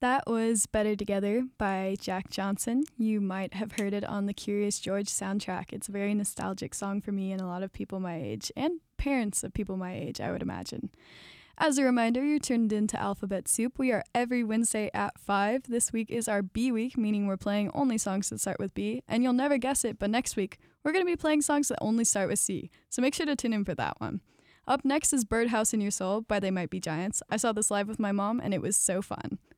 That was Better Together by Jack Johnson. You might have heard it on the Curious George soundtrack. It's a very nostalgic song for me and a lot of people my age, and parents of people my age, I would imagine. As a reminder, you're tuned into Alphabet Soup. We are every Wednesday at 5. This week is our B week, meaning we're playing only songs that start with B, and you'll never guess it, but next week, we're going to be playing songs that only start with C, so make sure to tune in for that one. Up next is Birdhouse in Your Soul by They Might Be Giants. I saw this live with my mom, and it was so fun.